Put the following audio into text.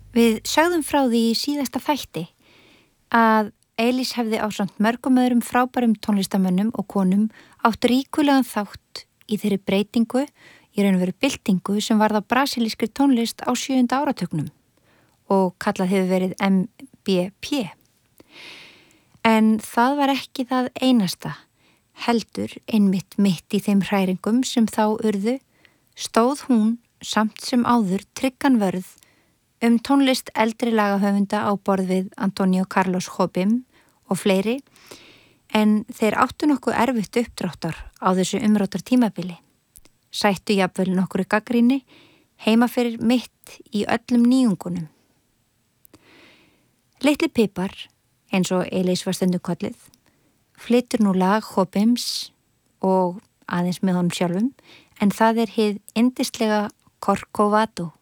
Við sögðum frá því í síðasta þætti að Eilís hefði ásamt mörgum öðrum frábærum tónlistamönnum og konum átt ríkulegan þátt í þeirri breytingu, í raun og veru byltingu sem varð á brasilískri tónlist á 7. áratugnum og kallað hefur verið MBP. En það var ekki það einasta, heldur einmitt mitt í þeim hræringum sem þá urðu, stóð hún samt sem áður tryggan vörð tónlist eldri lagahöfunda á borð við Antonio Carlos Jobim og fleiri, en þeir áttu nokkuð erfitt uppdráttar á þessu umrótar tímabili. Sættu jafnvel nokkru gagnrýni heima fyrir mitt í öllum nýjungunum. Litli pipar, eins og Eilís var stundum kölluð, flytur nú lag Jobims og aðeins með honum sjálfum, en það hið yndislega Corcovado.